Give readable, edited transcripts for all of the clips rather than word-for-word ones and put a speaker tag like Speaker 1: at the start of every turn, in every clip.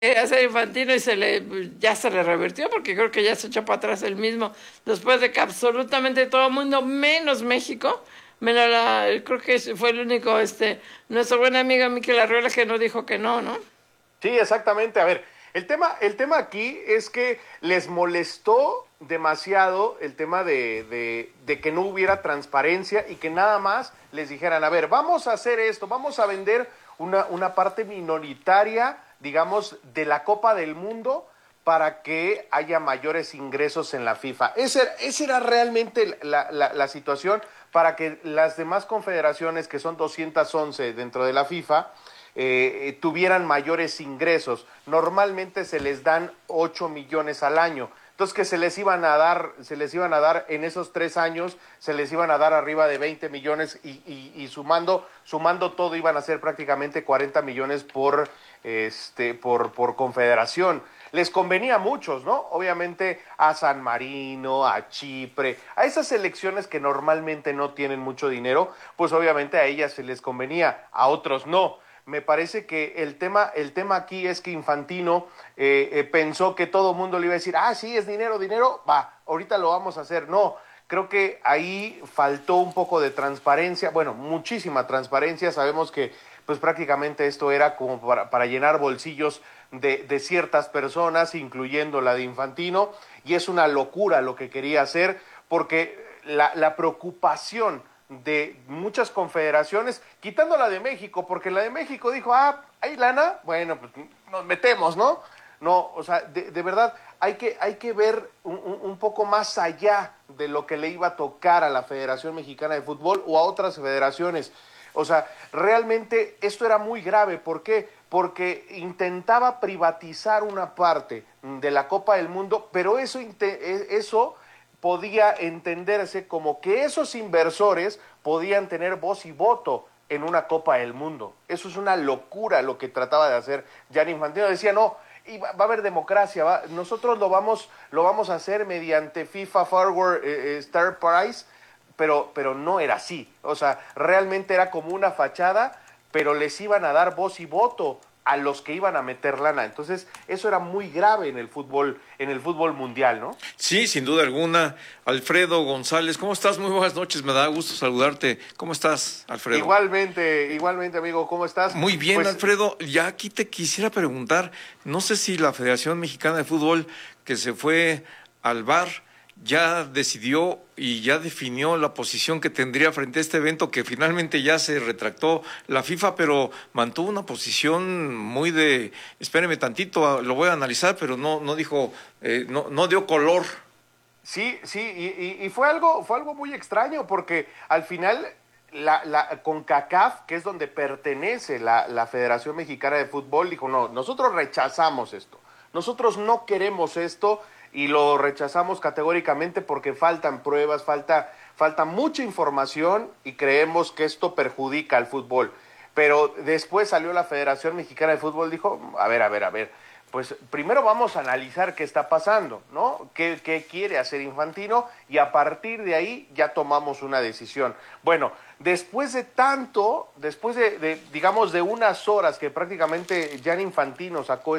Speaker 1: hacer Infantino y ya se le revirtió porque creo que ya se echó para atrás el mismo después de que absolutamente todo el mundo, menos México, creo que fue el único, nuestro buen amigo Mikel Arriola que no dijo que no, ¿no?
Speaker 2: Sí, exactamente. A ver, el tema aquí es que les molestó demasiado el tema de que no hubiera transparencia y que nada más les dijeran, a ver, vamos a hacer esto, vamos a vender una parte minoritaria, digamos, de la Copa del Mundo para que haya mayores ingresos en la FIFA. Esa era realmente la situación para que las demás confederaciones, que son 211 dentro de la FIFA, tuvieran mayores ingresos. Normalmente se les dan 8 millones al año. Entonces que se les iban a dar en esos 3 años, se les iban a dar arriba de 20 millones y sumando todo iban a ser prácticamente 40 millones por confederación. Les convenía a muchos, ¿no? Obviamente a San Marino, a Chipre, a esas selecciones que normalmente no tienen mucho dinero, pues obviamente a ellas se les convenía, a otros no. Me parece que el tema aquí es que Infantino pensó que todo el mundo le iba a decir, ah, sí, es dinero, dinero, va, ahorita lo vamos a hacer. No, creo que ahí faltó un poco de transparencia, bueno, muchísima transparencia. Sabemos que pues prácticamente esto era como para llenar bolsillos de ciertas personas, incluyendo la de Infantino, y es una locura lo que quería hacer, porque la preocupación de muchas confederaciones, quitando la de México, porque la de México dijo, ah, hay lana, bueno, pues nos metemos, ¿no? No, o sea, de verdad, hay que ver un poco más allá de lo que le iba a tocar a la Federación Mexicana de Fútbol o a otras federaciones. O sea, realmente esto era muy grave. ¿Por qué? Porque intentaba privatizar una parte de la Copa del Mundo, pero eso podía entenderse como que esos inversores podían tener voz y voto en una Copa del Mundo. Eso es una locura lo que trataba de hacer Gianni Infantino. Decía, no, y va a haber democracia, nosotros lo vamos a hacer mediante FIFA Forward Star Prize, pero no era así. O sea, realmente era como una fachada, pero les iban a dar voz y voto a los que iban a meter lana. Entonces, eso era muy grave en el fútbol mundial, ¿no?
Speaker 3: Sí, sin duda alguna. Alfredo González, ¿cómo estás? Muy buenas noches, me da gusto saludarte. ¿Cómo estás, Alfredo?
Speaker 2: Igualmente, amigo, ¿cómo estás?
Speaker 3: Muy bien,
Speaker 2: Pues
Speaker 3: Alfredo. Ya aquí te quisiera preguntar, no sé si la Federación Mexicana de Fútbol, que se fue al VAR, ya decidió y ya definió la posición que tendría frente a este evento, que finalmente ya se retractó la FIFA, pero mantuvo una posición muy espéreme tantito, lo voy a analizar, pero no dijo, no dio color.
Speaker 2: sí, sí, y fue algo muy extraño porque al final la CONCACAF, que es donde pertenece la Federación Mexicana de Fútbol, dijo, no, nosotros rechazamos esto, nosotros no queremos esto y lo rechazamos categóricamente porque faltan pruebas, falta mucha información y creemos que esto perjudica al fútbol. Pero después salió la Federación Mexicana de Fútbol, dijo, a ver, pues primero vamos a analizar qué está pasando, ¿no? ¿Qué quiere hacer Infantino? Y a partir de ahí ya tomamos una decisión. Bueno, después de tanto, digamos, de unas horas que prácticamente Gianni Infantino sacó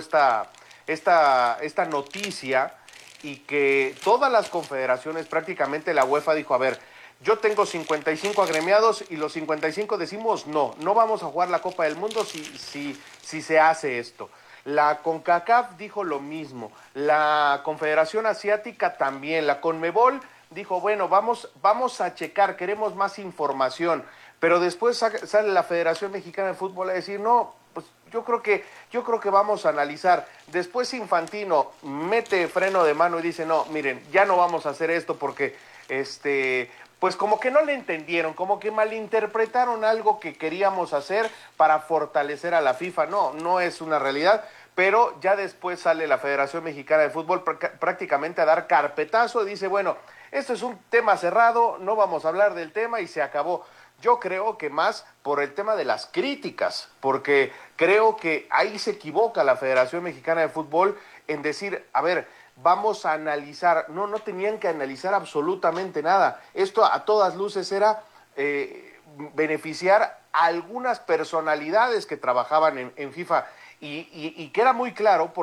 Speaker 2: esta noticia y que todas las confederaciones, prácticamente la UEFA dijo, a ver, yo tengo 55 agremiados y los 55 decimos no vamos a jugar la Copa del Mundo si se hace esto. La CONCACAF dijo lo mismo, la Confederación Asiática también, la CONMEBOL dijo, bueno, vamos a checar, queremos más información, pero después sale la Federación Mexicana de Fútbol a decir, no, pues yo creo que vamos a analizar. Después Infantino mete freno de mano y dice, no, miren, ya no vamos a hacer esto porque pues como que no le entendieron, como que malinterpretaron algo que queríamos hacer para fortalecer a la FIFA. No es una realidad, pero ya después sale la Federación Mexicana de Fútbol prácticamente a dar carpetazo y dice, bueno, esto es un tema cerrado, no vamos a hablar del tema y se acabó. Yo creo que más por el tema de las críticas, porque creo que ahí se equivoca la Federación Mexicana de Fútbol en decir, a ver, vamos a analizar. No tenían que analizar absolutamente nada. Esto a todas luces era beneficiar a algunas personalidades que trabajaban en FIFA y queda muy claro